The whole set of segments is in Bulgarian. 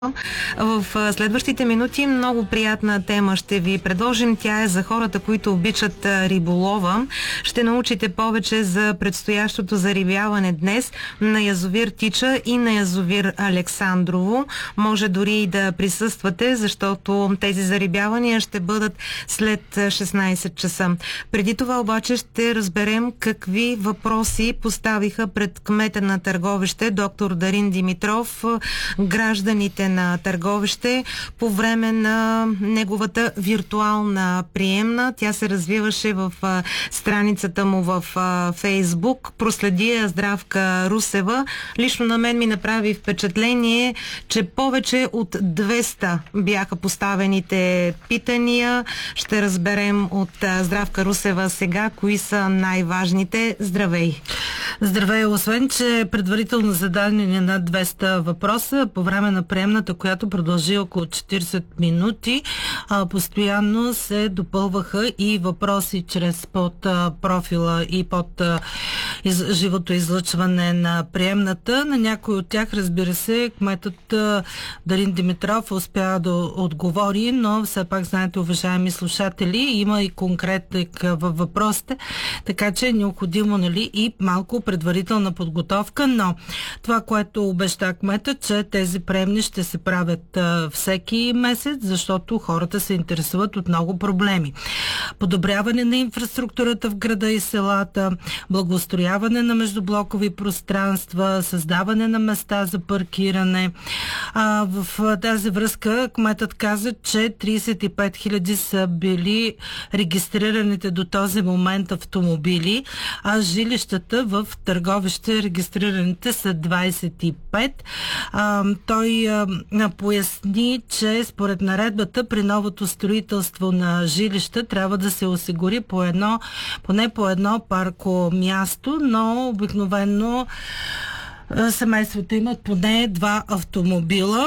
В следващите минути много приятна тема ще ви предложим. Тя е за хората, които обичат риболова. Ще научите повече за предстоящото зарибяване днес на язовир Тича и на язовир Александрово. Може дори и да присъствате, защото тези зарибявания ще бъдат след 16 часа. Преди това обаче ще разберем какви въпроси поставиха пред кмета на Търговище, доктор Дарин Димитров, гражданите на Търговище по време на неговата виртуална приемна. Тя се развиваше в страницата му в Фейсбук. Проследи я Здравка Русева. Лично на мен ми направи впечатление, че повече от 200 бяха поставените питания. Ще разберем от Здравка Русева сега кои са най-важните. Здравей! Здравей! Освен, че предварително зададени над 200 въпроса по време на приемната, която продължи около 40 минути, постоянно се допълваха и въпроси чрез под профила и под живото излъчване на приемната. На някой от тях, разбира се, кметът Дарин Димитров успя да отговори, но все пак, знаете, уважаеми слушатели, има и конкретик във въпросите, така че е необходимо, и малко предварителна подготовка, но това, което обеща кмета, че тези приемни ще се правят всеки месец, защото хората се интересуват от много проблеми. Подобряване на инфраструктурата в града и селата, благоустрояване на междублокови пространства, създаване на места за паркиране. В тази връзка кметът каза, че 35 000 са били регистрираните до този момент автомобили, а жилищата в Търговище регистрираните са 25. Той поясни, че според наредбата при новото строителство на жилища трябва да се осигури поне по едно парко място, но обикновено семействата имат поне 2 автомобила.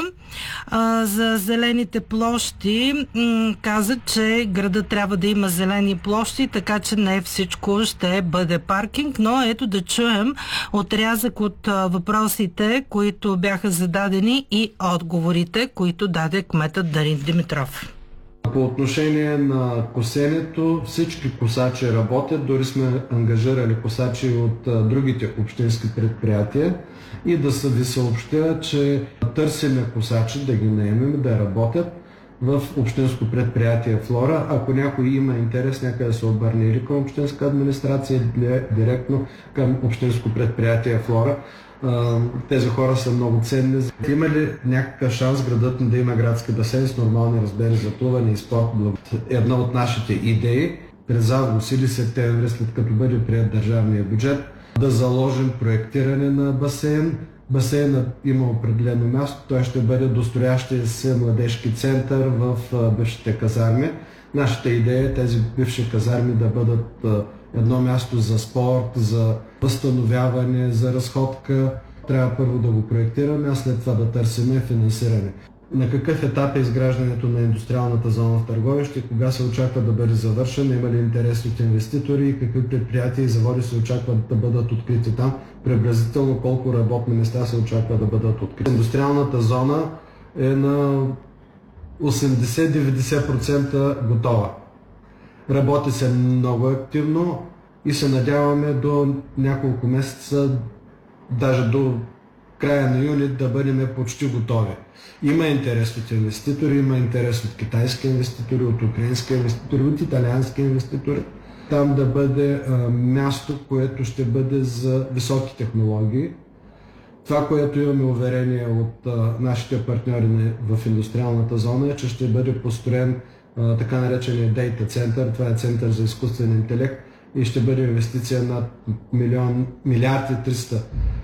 За зелените площи каза, че града трябва да има зелени площи, така че не всичко ще бъде паркинг, но ето да чуем отрязък от въпросите, които бяха зададени и отговорите, които даде кметът Дарин Димитров. По отношение на косенето, всички косачи работят, дори сме ангажирали косачи от другите общински предприятия и да се ви съобщя, че търсиме косачи, да ги наемем, да работят в общинско предприятие Флора. Ако някой има интерес, нека да се обърне или към общинска администрация, или директно към общинско предприятие Флора. Тези хора са много ценни. Има ли някакъв шанс градът ни да има градски басейн с нормални размери за плуване и спорт? Една от нашите идеи през август или септември, след като бъде прият държавния бюджет, да заложим проектиране на басейн. Басейнът има определено място. Той ще бъде достроящия се младежки център в бившите казарми. Нашата идея е тези бивши казарми да бъдат едно място за спорт, за възстановяване, за разходка. Трябва първо да го проектираме, а след това да търсим финансиране. На какъв етап е изграждането на индустриалната зона в Търговище? Кога се очаква да бъде завършен? Има ли интерес от инвеститори и какви предприятия и заводи се очакват да бъдат открити там? Приблизително колко работни места се очаква да бъдат открити? Индустриалната зона е на 80-90% готова. Работи се много активно и се надяваме до няколко месеца, даже до края на юли, да бъдем почти готови. Има интерес от инвеститори, има интерес от китайски инвеститори, от украински инвеститори, от италиански инвеститори. Там да бъде място, което ще бъде за високи технологии. Това, което имаме уверение от нашите партньори в индустриалната зона, е, че ще бъде построен така наречения Data Center. Това е център за изкуствен интелект и ще бъде инвестиция над милиард и 300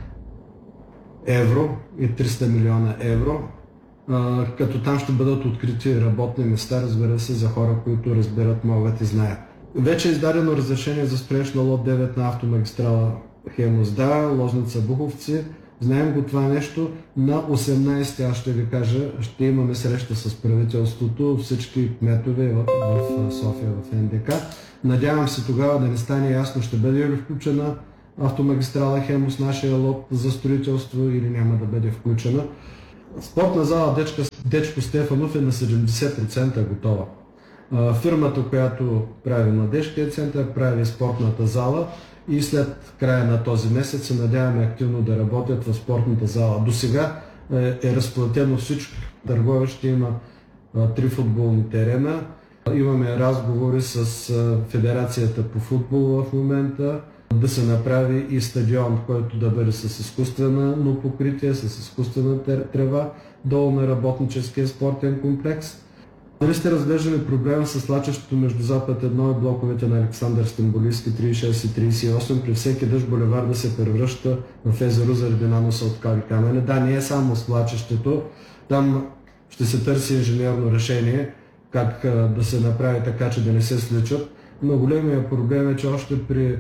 евро и 300 милиона евро, като там ще бъдат открити работни места, разбира се, за хора, които разбират, могат и знаят. Вече е издадено разрешение за строеж на лот 9 на автомагистрала Хемус. Да, Лозница Буховци. Знаем го това нещо. На 18, аз ще ви кажа, ще имаме среща с правителството, всички кметове в София, в НДК. Надявам се тогава да не стане ясно, ще бъде ли включена автомагистрала Хемус, нашия лот за строителство, или няма да бъде включена. Спортна зала Дечко Стефанов е на 70% готова. Фирмата, която прави Младежкия център, прави спортната зала и след края на този месец се надяваме активно да работят в спортната зала. До сега е разплатено всичко. Търговец ще има 3 футболни терена. Имаме разговори с Федерацията по футбол в момента да се направи и стадион, който да бъде с изкуствено покритие, с изкуствена трева, долу на работническия спортен комплекс. Дали сте разглеждали проблема с свлачището между Запад 1 и блоковете на Александър Стамболийски 36 и 38, при всеки дъжд булевар да се превръща в езеро заради наноса от кави камъни? Да, не е само свлачището, там ще се търси инженерно решение как да се направи така, че да не се сличат, но големия проблем е, че още при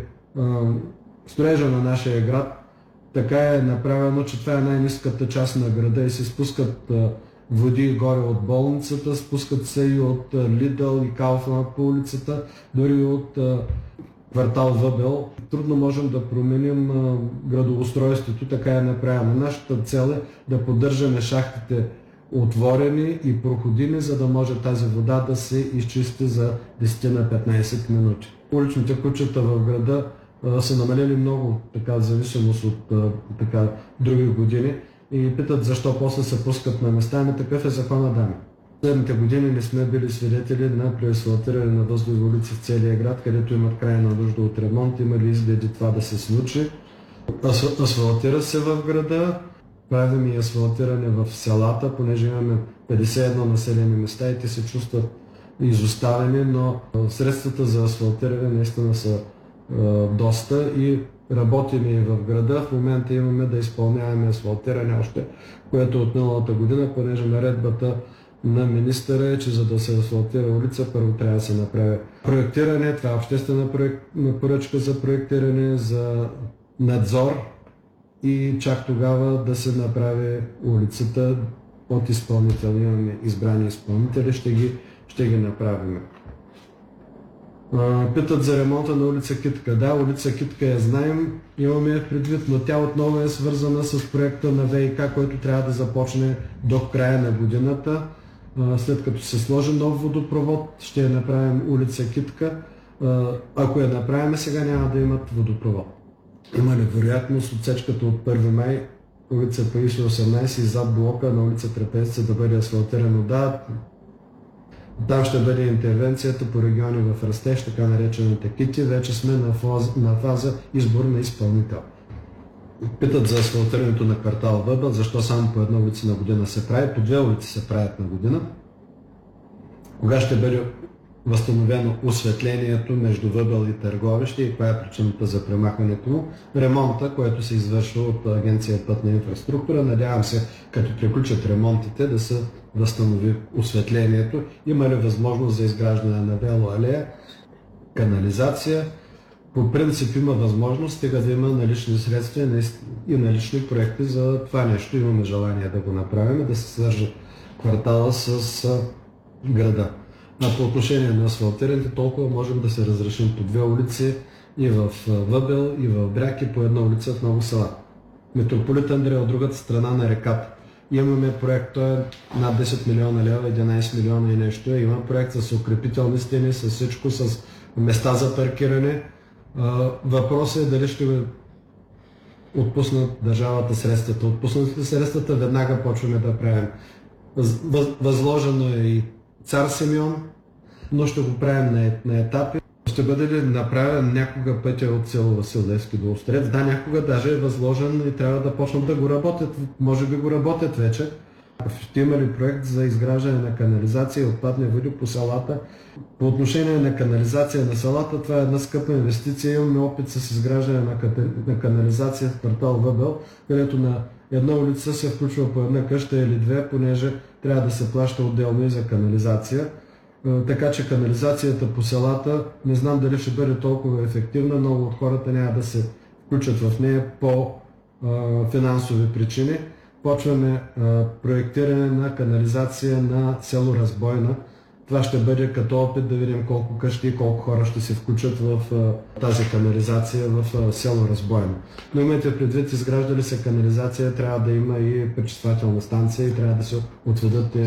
строежа на нашия град така е направено, че това е най-ниската част на града и се спускат води горе от болницата, спускат се и от Лидъл и Кауфман по улицата, дори от квартал Въбел. Трудно можем да променим градоустройството, така е направено. Нашата цел е да поддържаме шахтите отворени и проходими, за да може тази вода да се изчисти за 10 на 15 минути. Уличните кучета в града са намалели много, така, в зависимост от други години и питат защо после се пускат на места. Ами такъв е закона, дами. Следните години не сме били свидетели на преасфалтиране на възлови улици в целия град, където имат крайна нужда от ремонт. Има ли изгледи това да се случи? Асфалтира се в града, правим и асфалтиране в селата, понеже имаме 51 населени места и те се чувстват изоставени, но средствата за асфалтиране наистина са доста и работим и в града. В момента имаме да изпълняваме асфалтиране още, което е от миналата година, понеже наредбата на министъра е, че за да се асфалтира улица, първо трябва да се направи проектиране. Това е обществена поръчка за проектиране, за надзор и чак тогава да се направи улицата от изпълнители. Имаме избрани изпълнители, ще ги направим. Питат за ремонта на улица Китка. Да, улица Китка я знаем, имаме предвид, но тя отново е свързана с проекта на ВиК, който трябва да започне до края на годината. След като се сложи нов водопровод, ще я направим улица Китка. Ако я направим сега, няма да имат водопровод. Има ли вероятност отсечката от 1 май, улица Паисо 18 и зад блока на улица Трапезица да бъде асфалтирано? Да, там ще бъде интервенцията по региони в растеж, така наречените кити. Вече сме на фаза избор на изпълнител. Питат за асфалтирането на квартал Въбел, защо само по една улица на година се прави, по 2 улици се правят на година. Кога ще бъде възстановено осветлението между Въбел и Търговище и каква е причината за премахването му? Ремонта, който се извършва от Агенция Пътна инфраструктура. Надявам се, като приключат ремонтите, да се възстанови осветлението. Има ли възможност за изграждане на велоалея, канализация? По принцип има възможност, стига да има налични средства и налични проекти за това нещо. Имаме желание да го направим, да се свърже квартала с града. А по отношение на асфалтирането, толкова можем да се разрешим по 2 улици и в Въбел, и в Бряг, и по една улица в много села. Митрополит Андрей от другата страна на реката. Имаме проект, той е над 10 милиона лева, 11 милиона и нещо. Има проект с укрепителни стени, с всичко, с места за паркиране. Въпросът е дали ще отпуснат държавата средствата. Отпуснатите средствата веднага почваме да правим. Възложено е и Цар Симеон, но ще го правим на етапи. Ще бъде ли направен някога пътя от село Васил Левски до Острец? Да, някога даже е възложен и трябва да почнат да го работят. Може би го работят вече. Ще има ли проект за изграждане на канализация и отпадни води по селата? По отношение на канализация на селата, това е една скъпа инвестиция. Имаме опит с изграждане на канализация в квартал Въбел, където на една улица се включва по една къща или 2, понеже трябва да се плаща отделно и за канализация. Така че канализацията по селата, не знам дали ще бъде толкова ефективна, много от хората няма да се включат в нея по финансови причини. Почваме проектиране на канализация на село Разбойна. Това ще бъде като опит да видим колко къщи и колко хора ще се включат в тази канализация в село Разбойно. Но имайте предвид, изграждали се канализация, трябва да има и пречиствателна станция и трябва да се отведат